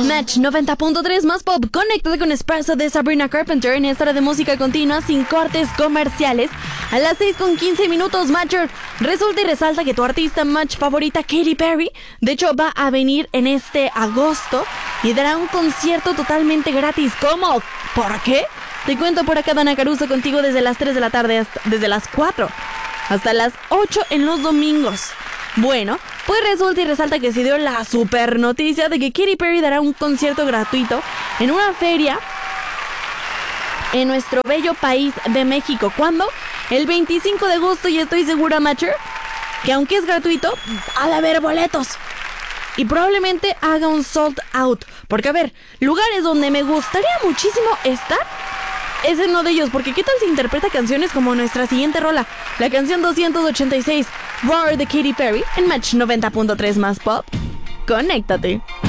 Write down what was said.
Match 90.3 más pop. Conéctate con Espresso de Sabrina Carpenter en esta hora de música continua sin cortes comerciales. A las 6:15 Matcher. Resulta y resalta que tu artista Match favorita, Katy Perry, de hecho va a venir en este agosto y dará un concierto totalmente gratis. ¿Cómo? ¿Por qué? Te cuento por acá, Dana Caruso, contigo desde las 3 de la tarde, desde las 4 hasta las 8 en los domingos. Bueno, pues resulta y resalta que se dio la super noticia de que Katy Perry dará un concierto gratuito en una feria en nuestro bello país de México. ¿Cuándo? El 25 de agosto, y estoy segura, Matcher, que aunque es gratuito, ha de haber boletos. Y probablemente haga un sold out. Porque, a ver, lugares donde me gustaría muchísimo estar es en uno de ellos. Porque ¿qué tal se interpreta canciones como nuestra siguiente rola? La canción 286, Roar de Katy Perry, en Match 90.3 más pop. Conéctate.